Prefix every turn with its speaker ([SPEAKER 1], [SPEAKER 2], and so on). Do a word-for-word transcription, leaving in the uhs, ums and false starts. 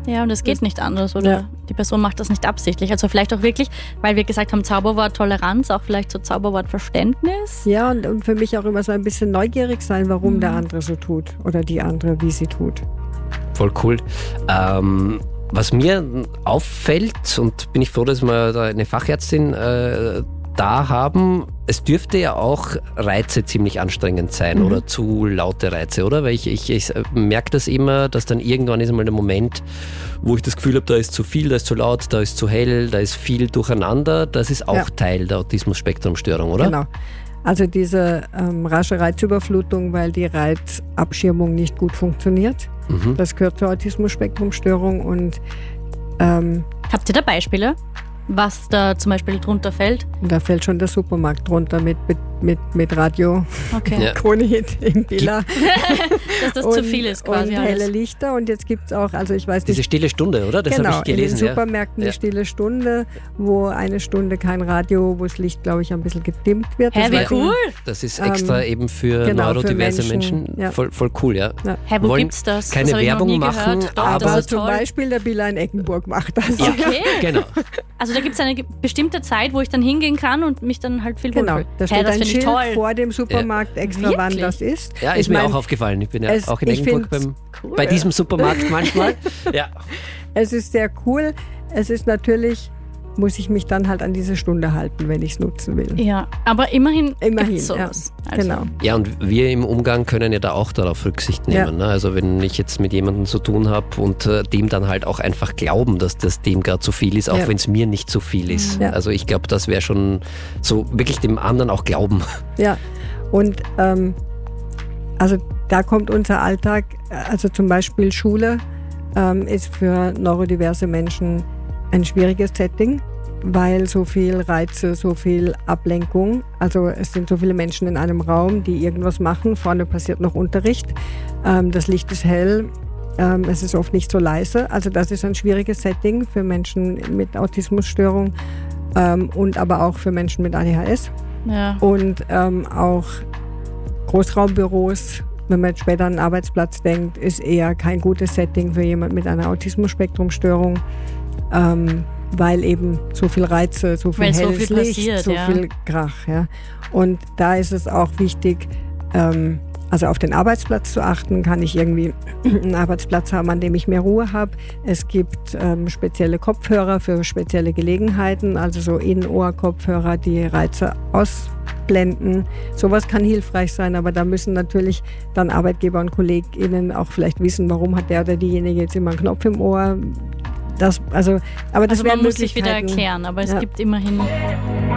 [SPEAKER 1] Ja, und es geht
[SPEAKER 2] Das-
[SPEAKER 1] nicht anders, oder?
[SPEAKER 2] Ja.
[SPEAKER 1] Die Person macht das nicht absichtlich. Also vielleicht auch wirklich, weil wir gesagt haben, Zauberwort Toleranz, auch vielleicht so Zauberwort Verständnis.
[SPEAKER 2] Ja, und, und für mich auch immer so ein bisschen neugierig sein, warum
[SPEAKER 1] Mhm.
[SPEAKER 2] der andere so tut oder die andere, wie sie tut.
[SPEAKER 3] Voll cool. Ähm, was mir auffällt, und bin ich froh, dass wir da eine Fachärztin äh, da haben, es dürfte ja auch Reize ziemlich anstrengend sein
[SPEAKER 2] Mhm.
[SPEAKER 3] oder zu laute Reize, oder? Weil ich, ich, ich merke das immer, dass dann irgendwann ist einmal der Moment, wo ich das Gefühl habe, da ist zu viel, da ist zu laut, da ist zu hell, da ist viel durcheinander. Das ist auch
[SPEAKER 2] Ja.
[SPEAKER 3] Teil der Autismus-Spektrum-Störung, oder?
[SPEAKER 2] Genau. Also diese ähm, rasche Reizüberflutung, weil die Reizabschirmung nicht gut funktioniert.
[SPEAKER 3] Mhm.
[SPEAKER 2] Das gehört zur Autismus-Spektrum-Störung und ähm,
[SPEAKER 1] Habt ihr da Beispiele, was da zum Beispiel drunter fällt?
[SPEAKER 2] da fällt schon der Supermarkt drunter mit, mit, mit, mit Radio,
[SPEAKER 1] Okay.
[SPEAKER 3] Ja.
[SPEAKER 2] Kronehit im Billa
[SPEAKER 1] Dass das zu viel ist quasi.
[SPEAKER 2] und helle
[SPEAKER 1] alles.
[SPEAKER 2] Lichter. Und jetzt gibt es auch, also ich weiß
[SPEAKER 3] Diese
[SPEAKER 2] nicht,
[SPEAKER 3] stille Stunde, oder? Das
[SPEAKER 2] genau,
[SPEAKER 3] habe ich gelesen.
[SPEAKER 2] in den
[SPEAKER 3] ja.
[SPEAKER 2] Supermärkten
[SPEAKER 3] Ja.
[SPEAKER 2] die stille Stunde, wo eine Stunde kein Radio, wo das Licht, glaube ich, ein bisschen gedimmt wird.
[SPEAKER 1] Hä,
[SPEAKER 2] Das
[SPEAKER 1] wie
[SPEAKER 2] weiß ich
[SPEAKER 1] cool!
[SPEAKER 3] Das ist
[SPEAKER 2] Ähm,
[SPEAKER 3] extra eben für
[SPEAKER 2] genau, für
[SPEAKER 3] neurodiverse Menschen.
[SPEAKER 2] Menschen, ja.
[SPEAKER 3] Voll, voll cool, ja.
[SPEAKER 1] Hä, wo
[SPEAKER 3] Wollen
[SPEAKER 1] gibt's das?
[SPEAKER 3] keine
[SPEAKER 1] das hab ich
[SPEAKER 3] Werbung
[SPEAKER 1] noch nie
[SPEAKER 3] machen,
[SPEAKER 1] gehört. Doch,
[SPEAKER 3] aber-
[SPEAKER 1] das
[SPEAKER 2] Aber
[SPEAKER 1] ist
[SPEAKER 2] zum
[SPEAKER 1] toll.
[SPEAKER 2] Beispiel der Billa in Eggenburg macht das.
[SPEAKER 3] Ja,
[SPEAKER 1] Okay.
[SPEAKER 3] genau.
[SPEAKER 1] Also da gibt es eine ge- bestimmte Zeit, wo ich dann hingehen kann und mich dann halt viel
[SPEAKER 2] Genau,
[SPEAKER 1] wohlfühle.
[SPEAKER 2] da
[SPEAKER 1] Hä,
[SPEAKER 2] steht
[SPEAKER 1] das
[SPEAKER 2] ein
[SPEAKER 1] finde ich
[SPEAKER 2] Schild
[SPEAKER 1] toll.
[SPEAKER 2] vor dem Supermarkt extra, wann
[SPEAKER 1] Wirklich?
[SPEAKER 2] das ist.
[SPEAKER 3] Ja, ist
[SPEAKER 2] Ich
[SPEAKER 3] mir
[SPEAKER 2] mein,
[SPEAKER 3] auch aufgefallen. Ich bin ja
[SPEAKER 2] es-
[SPEAKER 3] auch in
[SPEAKER 2] ich
[SPEAKER 3] Eggenburg
[SPEAKER 2] find's
[SPEAKER 3] beim,
[SPEAKER 1] cool.
[SPEAKER 3] bei diesem Supermarkt manchmal. Ja.
[SPEAKER 2] Es ist sehr cool. Es ist natürlich, muss ich mich dann halt an diese Stunde halten, wenn ich es nutzen will.
[SPEAKER 1] Ja, aber immerhin,
[SPEAKER 2] Immerhin,
[SPEAKER 1] gibt's sowas.
[SPEAKER 2] ja,
[SPEAKER 1] Also,
[SPEAKER 2] genau.
[SPEAKER 3] ja, und wir im Umgang können ja da auch darauf Rücksicht nehmen.
[SPEAKER 2] Ja.
[SPEAKER 3] Ne? Also wenn ich jetzt mit jemandem zu tun habe und äh, dem dann halt auch einfach glauben, dass das dem gerade zu viel ist, auch
[SPEAKER 2] Ja.
[SPEAKER 3] wenn es mir nicht zu viel ist.
[SPEAKER 2] Ja.
[SPEAKER 3] Also ich glaube, das wäre schon so wirklich dem anderen auch glauben.
[SPEAKER 2] Ja, und ähm, also da kommt unser Alltag, also zum Beispiel Schule ähm, ist für neurodiverse Menschen ein schwieriges Setting, weil so viel Reize, so viel Ablenkung, also es sind so viele Menschen in einem Raum, die irgendwas machen, vorne passiert noch Unterricht, ähm, das Licht ist hell, ähm, es ist oft nicht so leise, also das ist ein schwieriges Setting für Menschen mit Autismusstörung ähm, und aber auch für Menschen mit A D H S.
[SPEAKER 1] ja.
[SPEAKER 2] Und ähm, auch Großraumbüros, wenn man jetzt später an einen Arbeitsplatz denkt, ist eher kein gutes Setting für jemand mit einer Autismus-Spektrum-Störung, ähm, weil eben so viel Reize, so viel
[SPEAKER 1] Weil so
[SPEAKER 2] helles
[SPEAKER 1] viel
[SPEAKER 2] Licht,
[SPEAKER 1] passiert,
[SPEAKER 2] so
[SPEAKER 1] ja.
[SPEAKER 2] viel Krach. Ja. Und da ist es auch wichtig, ähm, also auf den Arbeitsplatz zu achten. Kann ich irgendwie einen Arbeitsplatz haben, an dem ich mehr Ruhe habe? Es gibt ähm, spezielle Kopfhörer für spezielle Gelegenheiten, also so In-Ohr-Kopfhörer, die Reize ausblenden. Sowas kann hilfreich sein, aber da müssen natürlich dann Arbeitgeber und KollegInnen auch vielleicht wissen, warum hat der oder diejenige jetzt immer einen Knopf im Ohr. Das, also, aber das
[SPEAKER 1] Also man
[SPEAKER 2] wären
[SPEAKER 1] muss sich wieder
[SPEAKER 2] Möglichkeiten.
[SPEAKER 1] erklären, aber es
[SPEAKER 2] Ja.
[SPEAKER 1] gibt immerhin